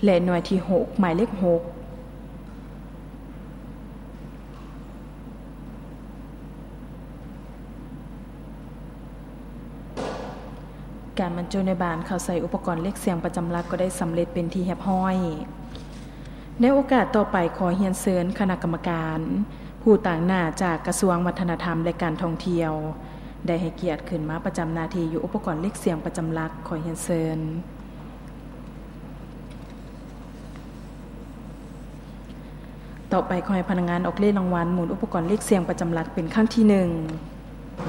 และหน่วยที่6หมายเลข6การบรรจุในบานเข้าใส่อุปกรณ์เลขเสียงประจำหลักก็ได้สำเร็จเป็นที่เรียบร้อยในโอกาสต่อไปขอเรียนเชิญคณะกรรมการผู้ต่างหน้าจากกระทรวงวัฒนธรรมและการท่องเที่ยวได้ให้เกียรติขึ้นมาประจำหน้าที่อยู่อุปกรณ์เลขเสียงประจำหลักขอเรียนเชิญต่อไปขอให้พนักงานออกเลขรางวัลหมุนอุปกรณ์เลขเสียงประจำหลักเป็นครั้งที่1